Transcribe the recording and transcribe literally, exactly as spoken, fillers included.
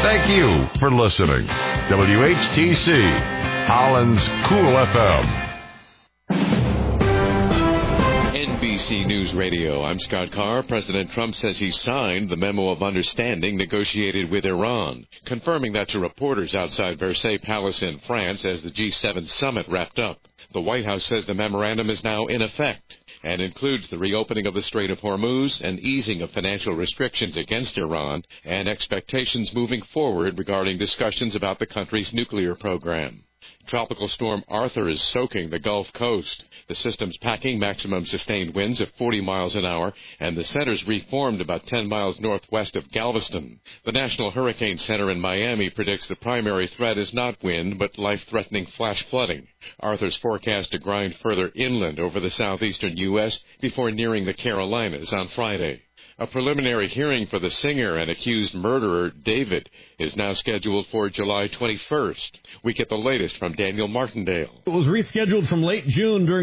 Thank you for listening. W H T C, Holland's Cool F M. N B C News Radio, I'm Scott Carr. President Trump says he signed the memo of understanding negotiated with Iran, confirming that to reporters outside Versailles Palace in France as the G seven summit wrapped up. The White House says the memorandum is now in effect and includes the reopening of the Strait of Hormuz and easing of financial restrictions against Iran and expectations moving forward regarding discussions about the country's nuclear program. Tropical storm Arthur is soaking the Gulf Coast. The system's packing maximum sustained winds of forty miles an hour, and the center's reformed about ten miles northwest of Galveston. The National Hurricane Center in Miami predicts the primary threat is not wind, but life-threatening flash flooding. Arthur's forecast to grind further inland over the southeastern U S before nearing the Carolinas on Friday. A preliminary hearing for the singer and accused murderer, David, is now scheduled for July twenty-first. We get the latest from Daniel Martindale. It was rescheduled from late June during